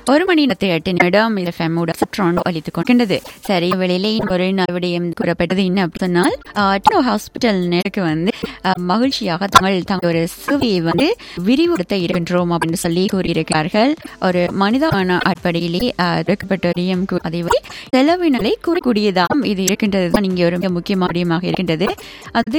1 மணி 8 இந்த ஃபேமோட சுற்றோண்டு அளித்துக் கொண்டிருந்தது. சரி, வெளியிலே ஒரு விடயம் கூறப்பட்டது என்ன அப்படி சொன்னால், டோ ஹாஸ்பிட்டல் நேருக்கு மகிழ்ச்சியாக தங்கள் ஒரு சேவையை விரிவுபடுத்த இருக்கின்றோம் அப்படின்னு சொல்லி கூறியிருக்கிறார்கள். ஒரு மனிதமான அடிப்படையிலே இருக்கப்பட்ட அதை செலவினங்களை கூறக்கூடியதாக இது இருக்கின்றது தான் இங்கே ஒரு மிக முக்கியமான விடயமாக இருக்கின்றது. அது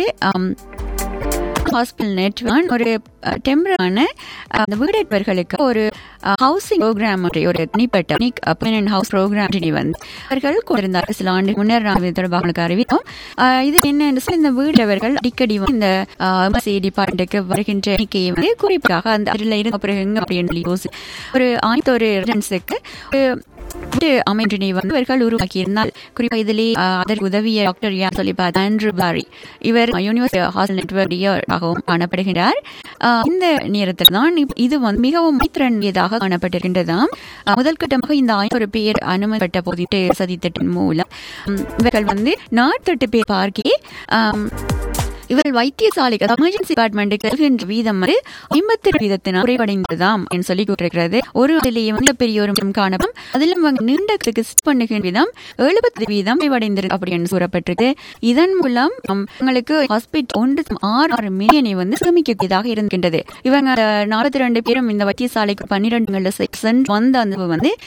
ஹாஸ்பிட்டல் நெட்வொர்க் ஒரு டெம்பரரான வீடர்களுக்கு ஒரு ஹவுசிங் ப்ரோக்ராம் ஒரு தனிப்பட்ட பெர்மனன்ட் ஹவுஸ் ப்ரோக்ராம் அவர்கள் கொண்டிருந்தார்கள். சில ஆண்டு முன்னர் தொடர்பாக அறிவித்தோம். இது என்ன இந்த வீடவர்கள் அடிக்கடி இந்த டிபார்ட்மெண்ட்டுக்கு வருகின்ற எண்ணிக்கையை குறிப்பாக அந்த அதில் இருந்த பிறகு அப்படின்னு யோசி ஒரு ஒரு ரெசிடென்ஸுக்கு அமைப்பினை இவர்கள் உருவாக்கியிருந்தால், குறிப்பாக இதிலே அதற்கு உதவிய டாக்டர் யார் சொல்லி ஆண்ட்ரூ பாரி, இவர் யூனிவர்சிட்டி ஹாஸ்டல் நெட்வொர்க்காகவும் காணப்படுகிறார். இந்த நேரத்தில் தான் இது மிகவும் மைத்திரன்யதாக காணப்பட்டிருக்கின்றதாம். முதல் கட்டமாக இந்த 500 பேர் அனுமதிப்பட்ட போதிட்டு சதித்திட்டம் மூலம் இவர்கள் 48 பேர் பார்க்கே இவர்கள் வைத்தியசாலைக்கு எமர்ஜென்சி டிபார்ட்மெண்ட்டுக்கு செல்கின்ற வீதம் 52% குறைவடைந்ததாம் என்று சொல்லி கூறியிருக்கிறது. ஒரு அதிலேயே பெரிய ஒரு காணப்படும் அதிலும் நீண்ட பண்ணுகின்ற விதம் 70% குறைவடைந்தது அப்படின்னு கூறப்பட்டிருக்கு. இதன் மூலம் உங்களுக்கு ஹாஸ்பிட்டல் 1.6 மில்லியனை சேமிக்கக்கூடியதாக இருக்கின்றது. இவங்க 42 பேரும் இந்த வைத்தியசாலைக்கு 12 வந்த அந்த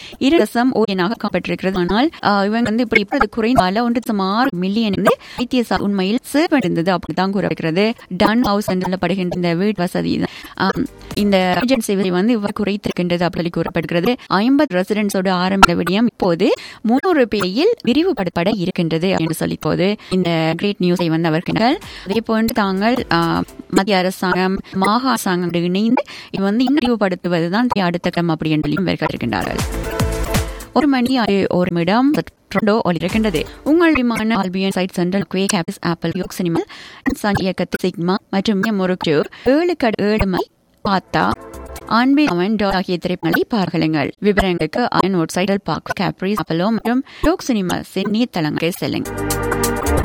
2.0 காணப்பட்டிருக்கிறது. ஆனால் இவங்க இப்படி குறைந்தால 1.6 மில்லியன் வைத்தியசாலை உண்மையில் சேவைந்தது அப்படித்தான் கூறப்படுகிறது. டன் ஹவுஸ் என்று சொல்லப்படுகின்ற இந்த வீட்டு வசதி இந்த எமர்ஜென்சி இவ்வாறு குறைத்திருக்கின்றது அப்படி கூறப்படுகிறது. 50 ரெசிடென்ட்ஸோடு ஆரம்பித்த விடயம் இப்போது 300 பேரில் விரிவுபடுத்தப்பட இருக்கின்றது என்று சொல்லி போது இந்த கிரேட் நியூஸை அவர்கள் அதே போன்று தாங்கள் மத்திய அரசாங்கம் மாகாண அரசாங்கம் இணைந்து விரிவுபடுத்துவதுதான் அடுத்த கிழமை அப்படி என்று இருக்கின்றார்கள். 1 மணி 1 ஒலிக்கின்றது. உங்கள் விமான Albion side central குவே கேபிஸ் apple yoke cinema இயக்கத்தில் சிக்மா மற்றும் 7 பார்த்தா ஆண்பே அவன் ஆகிய திரைப்படங்களை பார்க்கலுங்கள். விவரங்களுக்கு iron vote சைடல் park Caprice Apollo மற்றும் யோக் சினிமா இணையதளங்களை செல்லுங்கள்.